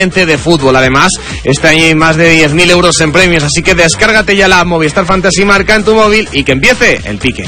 de fútbol. Además, este año hay más de 10.000 euros en premios, así que descárgate ya la Movistar Fantasy Marca en tu móvil y que empiece el pique.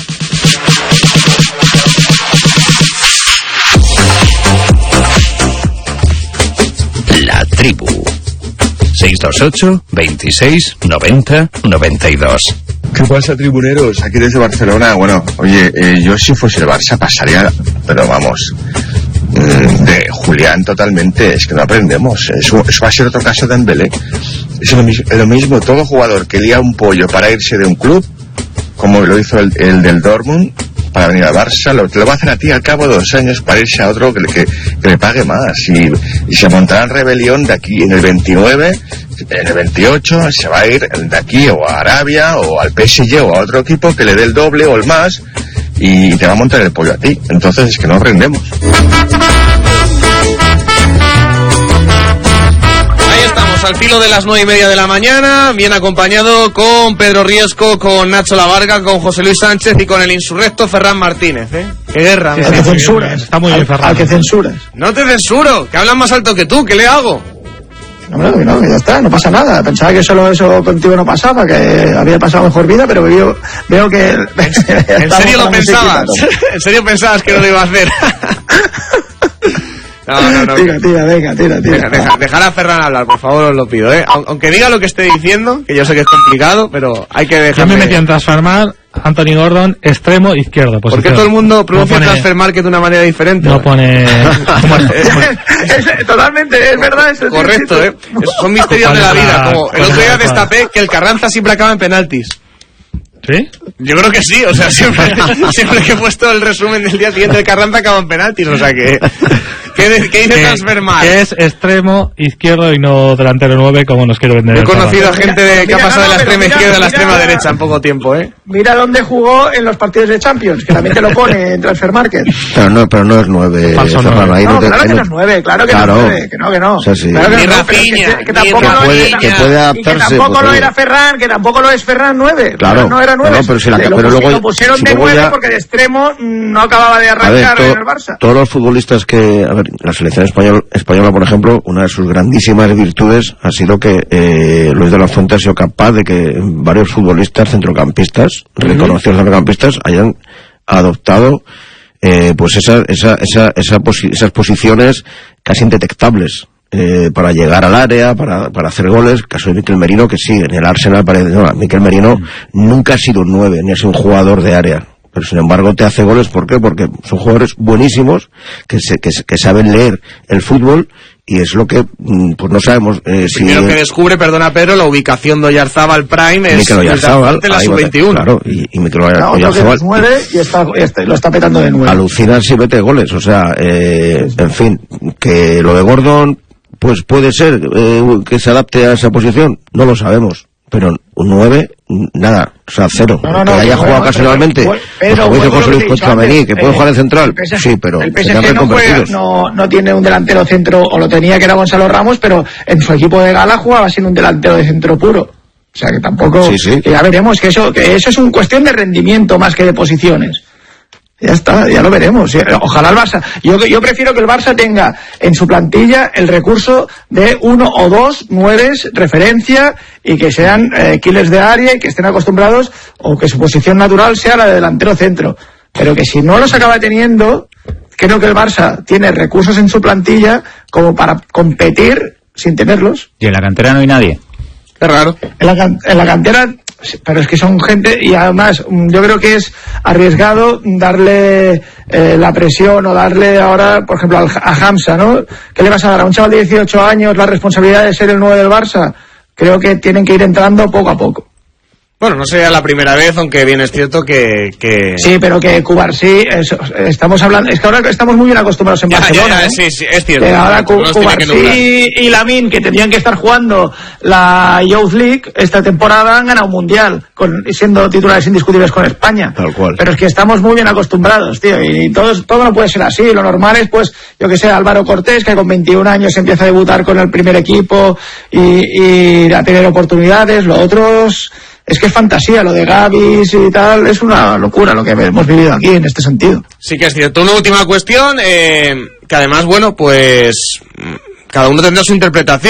La Tribu 628 26 90 92. ¿Qué pasa, tribuneros? Aquí desde Barcelona. Bueno, oye, yo si fuese el Barça pasaría, pero vamos, de Julián totalmente. Es que no aprendemos. Eso va a ser otro caso de Dembélé. Es lo mismo, todo jugador que lía un pollo para irse de un club, como lo hizo el del Dortmund, para venir al Barça, te lo va a hacer a ti al cabo de 2 años para irse a otro que le pague más. Y se montará en rebelión de aquí en el 29, en el 28, se va a ir de aquí o a Arabia o al PSG o a otro equipo que le dé el doble o el más y te va a montar el pollo a ti. Entonces es que no aprendemos. Al filo de las 9:30 de la mañana, bien acompañado con Pedro Riesco, con Nacho Lavarga, con José Luis Sánchez y con el insurrecto Ferran Martínez, ¿eh? ¡Qué guerra! Al que censuras. Está muy bien, Ferran. Al que censuras. No te censuro, que hablan más alto que tú, ¿qué le hago? No, que ya está, no pasa nada. Pensaba que solo eso contigo no pasaba, que había pasado mejor vida, pero veo que... ¿En serio lo pensabas? ¿En serio pensabas que no lo iba a hacer? No. Tira. Dejar a Ferran hablar, por favor, os lo pido, ¿eh? Aunque diga lo que esté diciendo, que yo sé que es complicado, pero hay que dejar. Yo me metí en Transfermarkt, Anthony Gordon, extremo izquierdo. ¿Por qué todo el mundo pronuncia Transfermarkt de una manera diferente? No pone... Totalmente, es verdad. Eso correcto, ¿eh? Son misterios de la vida. Como el otro día destapé que el Carranza siempre acaba en penaltis. ¿Sí? Yo creo que sí, o sea, siempre que he puesto el resumen del día siguiente el Carranza acaba en penaltis, o sea que... ¿Qué dice Transfermarkt? Que es extremo izquierdo y no delantero 9 como nos quiero vender. He conocido a gente que ha pasado de la extrema izquierda a la extrema derecha en poco tiempo, ¿eh? Mira dónde jugó en los partidos de Champions, que también te lo pone en Transfermarkt. Pero no es 9. Falso 9. Ahí claro que no es 9, claro que no es 9, que no. O sea, sí. Claro que ni no, Rafinha, que tampoco puede adaptarse. Y que tampoco lo era Ferran, que tampoco lo es Ferran 9. Claro. No era 9. No, pero luego lo pusieron de 9 porque de extremo no acababa de arrancar en el Barça. Todos los futbolistas que... A ver, la selección española, por ejemplo, una de sus grandísimas virtudes ha sido que Luis de la Fuente ha sido capaz de que varios futbolistas centrocampistas, reconocidos centrocampistas, hayan adoptado pues esas posiciones casi indetectables para llegar al área, para hacer goles. El caso de Mikel Merino, que sí, en el Arsenal parece... No, Mikel Merino nunca ha sido un 9, ni ha sido un jugador de área. Pero sin embargo te hace goles, ¿por qué? Porque son jugadores buenísimos que saben leer el fútbol y es lo que pues no sabemos primero que descubre, perdona Pedro, la ubicación de Oyarzábal Prime es de la sub-21. Claro, y Mikel Oyarzábal y lo está petando de 9. Alucina si mete goles, o sea, en fin, que lo de Gordon pues puede ser que se adapte a esa posición, no lo sabemos. Pero un 9, nada, o sea, 0. Que haya jugado ocasionalmente, como dice José Luis Constramení, que puede jugar en central, sí, pero el PSG no tiene un delantero centro, o lo tenía, que era Gonzalo Ramos, pero en su equipo de gala jugaba sin un delantero de centro puro. O sea, que tampoco... Sí. Que ya veremos, que eso es una cuestión de rendimiento más que de posiciones. Ya está, ya lo veremos. Ojalá el Barça... Yo prefiero que el Barça tenga en su plantilla el recurso de 1 o 2 9s referencia y que sean killers de área y que estén acostumbrados, o que su posición natural sea la de delantero centro. Pero que si no los acaba teniendo, creo que el Barça tiene recursos en su plantilla como para competir sin tenerlos. ¿Y en la cantera no hay nadie? Es raro. En la cantera... Pero es que son gente, y además yo creo que es arriesgado darle la presión o darle ahora, por ejemplo, a Hamza, ¿no? ¿Qué le vas a dar a un chaval de 18 años la responsabilidad de ser el 9 del Barça? Creo que tienen que ir entrando poco a poco. Bueno, no sería la primera vez, aunque bien es cierto que... Sí, pero que Cubarsí, estamos hablando... Es que ahora estamos muy bien acostumbrados en Barcelona. Sí, es cierto. Que ahora Cubarsí y Lamine, que tenían que estar jugando la Youth League esta temporada, han ganado un mundial, siendo titulares indiscutibles con España. Tal cual. Pero es que estamos muy bien acostumbrados, tío, y todo no puede ser así. Lo normal es, pues, yo que sé, Álvaro Cortés, que con 21 años empieza a debutar con el primer equipo y a tener oportunidades. Lo otros... Es que es fantasía, lo de Gavis y tal, es una locura lo que hemos vivido aquí en este sentido. Sí que es cierto. Una última cuestión, que además, bueno, pues cada uno tendrá su interpretación.